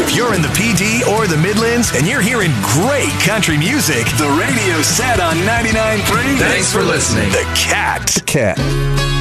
If you're in the PD or the Midlands and you're hearing great country music, the radio's set on 99.3. Thanks for listening. The Cat. Cat.